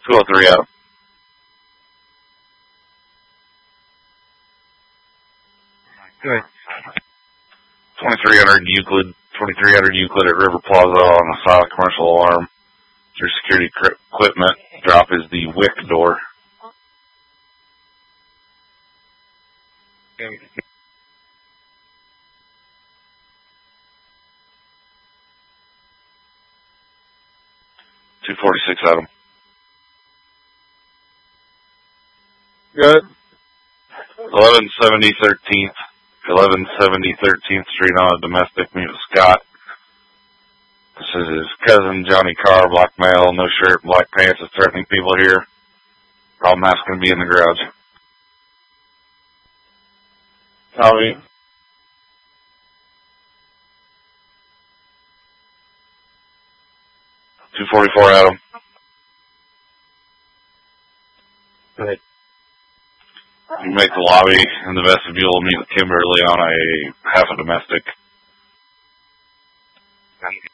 203 Adam. Good. 2300 Euclid at River Plaza on a silent commercial alarm. Your security equipment drop is the WIC door. Okay. 246 Adam. Good. 1170 13th Street on a domestic. Meet with Scott. This is his cousin, Johnny Carr, black male, no shirt, black pants, is threatening people here. Problem asking to be in the garage. Copy. 244 Adam. Good. You make the lobby in the vestibule, meet with Kimberly on a half a domestic.